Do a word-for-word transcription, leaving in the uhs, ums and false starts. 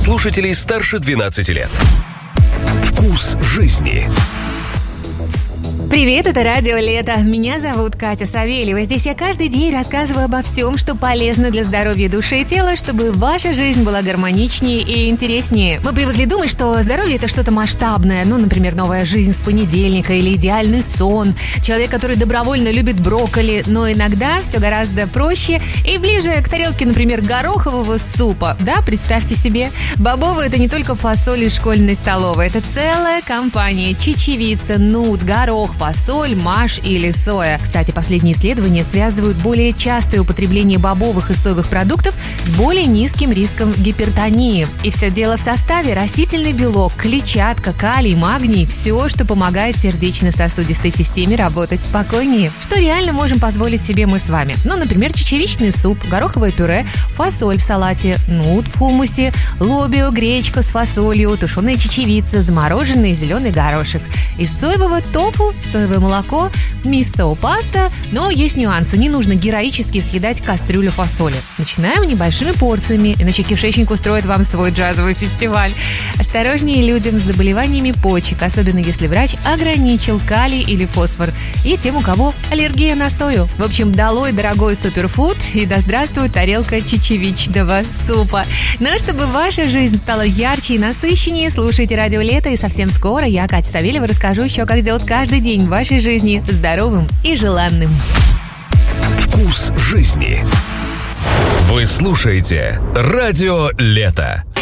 слушателей старше двенадцати лет. Вкус жизни. Привет, это Радио Лето. Меня зовут Катя Савельева. Здесь я каждый день рассказываю обо всем, что полезно для здоровья души и тела, чтобы ваша жизнь была гармоничнее и интереснее. Мы привыкли думать, что здоровье – это что-то масштабное. Ну, например, новая жизнь с понедельника или идеальный сон. Человек, который добровольно любит брокколи. Но иногда все гораздо проще и ближе к тарелке, например, горохового супа. Да, представьте себе. Бобовые – это не только фасоль из школьной столовой. Это целая компания. Чечевица, нут, горох, фасоль, маш или соя. Кстати, последние исследования связывают более частое употребление бобовых и соевых продуктов с более низким риском гипертонии. И все дело в составе: растительный белок, клетчатка, калий, магний – все, что помогает сердечно-сосудистой системе работать спокойнее. Что реально можем позволить себе мы с вами? Ну, например, чечевичный суп, гороховое пюре, фасоль в салате, нут в хумусе, лобио, гречка с фасолью, тушеная чечевица, замороженный зеленый горошек. Из соевого тофу, соевое молоко, мисо-паста. Но есть нюансы. Не нужно героически съедать кастрюлю фасоли. Начинаем небольшими порциями, иначе кишечник устроит вам свой джазовый фестиваль. Осторожнее людям с заболеваниями почек, особенно если врач ограничил калий или фосфор. И тем, у кого аллергия на сою. В общем, долой дорогой суперфуд и да здравствует тарелка чечевичного супа. Ну а чтобы ваша жизнь стала ярче и насыщеннее, слушайте Радио Лето, и совсем скоро я, Катя Савельева, расскажу еще, как сделать каждый день в вашей жизни здоровым и желанным. Вкус жизни. Вы слушаете Радио Лето.